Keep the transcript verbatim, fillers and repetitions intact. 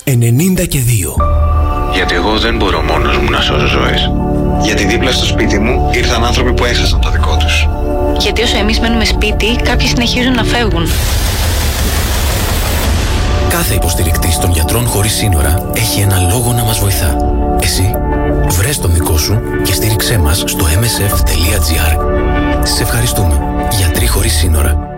ενενήντα και δύο. Γιατί εγώ δεν μπορώ μόνος μου να σώζω ζωές. Γιατί δίπλα στο σπίτι μου ήρθαν άνθρωποι που έχασαν το δικό τους. Γιατί όσο εμείς μένουμε σπίτι, κάποιοι συνεχίζουν να φεύγουν. Κάθε υποστηρικτής των Γιατρών Χωρίς Σύνορα έχει ένα λόγο να μας βοηθά. Εσύ, βρες τον δικό σου και στήριξέ μας στο εμ ες εφ τελεία τζι άρ. Σε ευχαριστούμε. Γιατροί Χωρίς Σύνορα.